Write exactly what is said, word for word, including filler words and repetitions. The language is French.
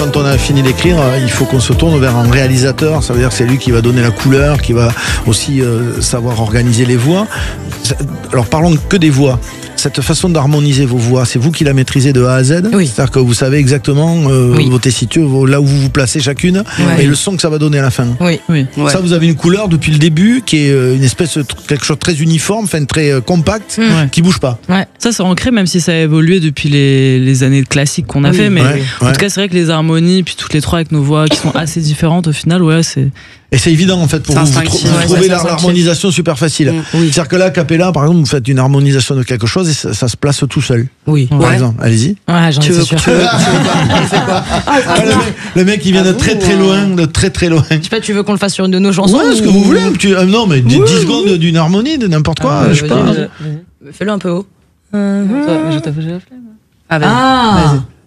Quand on a fini d'écrire, il faut qu'on se tourne vers un réalisateur. Ça veut dire que c'est lui qui va donner la couleur, qui va aussi euh, savoir organiser les voix. Alors parlons que des voix. Cette façon d'harmoniser vos voix, c'est vous qui la maîtrisez de A à Z. Oui. C'est-à-dire que vous savez exactement euh, Oui. vos tessitures, vos- là où vous vous placez chacune, Ouais. et le son que ça va donner à la fin. Oui. Oui. Ouais. Ça, vous avez une couleur depuis le début qui est euh, une espèce de tr- quelque chose de très uniforme, enfin très euh, compact, Mm. Ouais. qui bouge pas. Ouais. Ça, c'est ancré, même si ça a évolué depuis les, les années classiques qu'on a Oui. fait. Mais Ouais, en ouais. tout cas, c'est vrai que les harmonies, puis toutes les trois avec nos voix qui sont assez différentes, au final, ouais, c'est. Et c'est évident en fait pour C'est vous. Vous, instinctif. trou- vous Ouais, trouvez c'est la- instinctif. l'harmonisation super facile. Mm. Oui. C'est-à-dire que là, a cappella, par exemple, vous faites une harmonisation de quelque chose et ça, ça se place tout seul. Oui. Par Ouais. exemple, allez-y. Ouais, j'en Tu ai veux, sûr. tu veux, tu veux quoi On fait quoi Ah, le, mec, le mec, il vient Ah de très bon, très euh, loin, de très très loin. Je sais pas, tu veux qu'on le fasse sur une de nos chansons Ouais, ce que ou- vous voulez. Tu- euh, non, mais dix Ouais, secondes d'une harmonie, de n'importe quoi. Ah, je sais vas-y, pas. vas-y. Fais-le un peu haut. Mais je t'avoue, j'ai la flemme. Ah, vas-y. Ah, Vas-y.